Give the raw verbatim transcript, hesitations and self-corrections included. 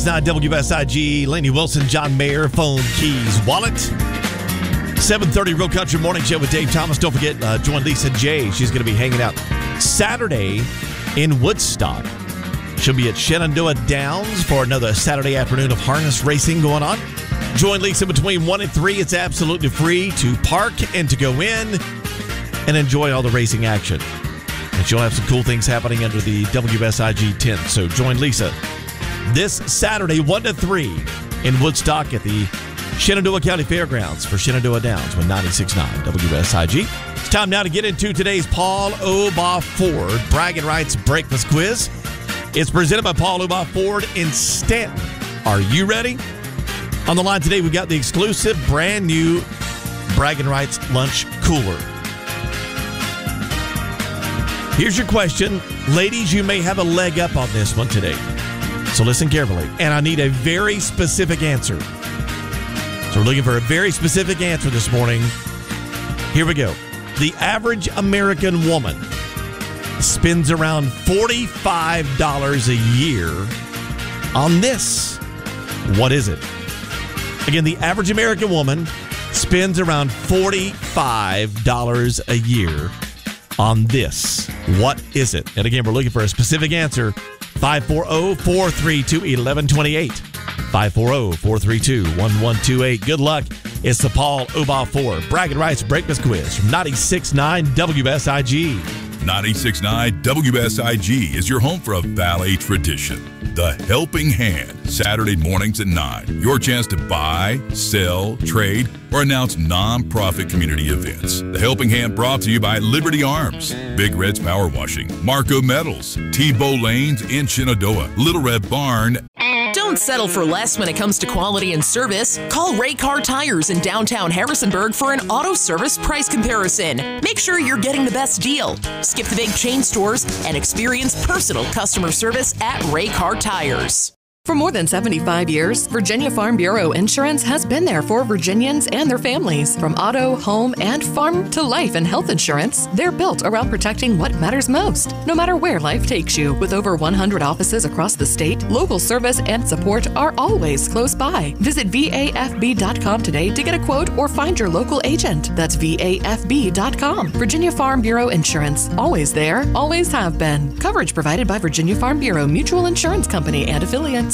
Not W S I G, Lainey Wilson, John Mayer, phone, keys, wallet. seven thirty Real Country Morning Show with Dave Thomas. Don't forget, uh, join Lisa J. She's going to be hanging out Saturday in Woodstock. She'll be at Shenandoah Downs for another Saturday afternoon of harness racing going on. Join Lisa between one and three. It's absolutely free to park and to go in and enjoy all the racing action. And she'll have some cool things happening under the W S I G tent. So join Lisa this Saturday, one to three, in Woodstock at the Shenandoah County Fairgrounds for Shenandoah Downs with ninety-six point nine W S I G. It's time now to get into today's Paul Oba Ford Bragging Rights Breakfast Quiz. It's presented by Paul Oba Ford in Stanton. Are you ready? On the line today, we've got the exclusive brand new Bragging Rights Lunch Cooler. Here's your question. Ladies, you may have a leg up on this one today. So listen carefully. And I need a very specific answer. So we're looking for a very specific answer this morning. Here we go. The average American woman spends around forty-five dollars a year on this. What is it? Again, the average American woman spends around forty-five dollars a year on this. What is it? And again, we're looking for a specific answer. five four zero, four three two, one one two eight. five four zero, four three two, one one two eight. Good luck. It's the Paul Oba Ford Bragging Rights Breakfast Quiz from ninety-six point nine W S I G. ninety-six point nine W S I G is your home for a Valley tradition. The Helping Hand, Saturday mornings at nine. Your chance to buy, sell, trade, or announce non-profit community events. The Helping Hand brought to you by Liberty Arms, Big Red's Power Washing, Marco Metals, T-Bow Lanes in Shenandoah, Little Red Barn. Don't settle for less when it comes to quality and service. Call Ray Car Tires in downtown Harrisonburg for an auto service price comparison. Make sure you're getting the best deal. Skip the big chain stores and experience personal customer service at Ray Car Tires. For more than seventy-five years, Virginia Farm Bureau Insurance has been there for Virginians and their families. From auto, home, and farm to life and health insurance, they're built around protecting what matters most, no matter where life takes you. With over one hundred offices across the state, local service and support are always close by. Visit V A F B dot com today to get a quote or find your local agent. That's V A F B dot com. Virginia Farm Bureau Insurance. Always there, always have been. Coverage provided by Virginia Farm Bureau Mutual Insurance Company and affiliates.